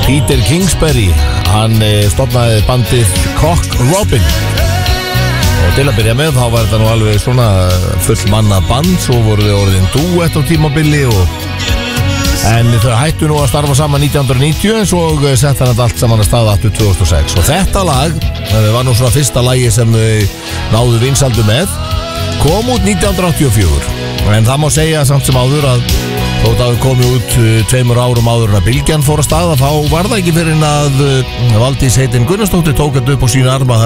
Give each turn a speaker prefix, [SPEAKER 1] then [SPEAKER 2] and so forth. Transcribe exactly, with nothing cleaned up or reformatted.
[SPEAKER 1] Peter Kingsbury, hann stofnaði bandið Cock Robin. Og til að byrja með þá var þetta nú alveg svona fullmanna band, svo voru þau orðin duett á tímabili og en þau hættu nú að starfa saman nítján hundruð níutíu en svo sett hann allt saman að staða aftur tvö þúsund og sex. Og þetta lag, það var nú svona fyrsta lagi sem þau náðu vinsaldu með, kom út nítján hundruð áttatíu og fjögur. En það má segja samt sem áður að þótt að við komum út tveimur árum áður en að Bylgjan fór að staða, þá var það ekki fyrir en að Valdís heitin Gunnarsdóttir tók þetta upp á sína arma.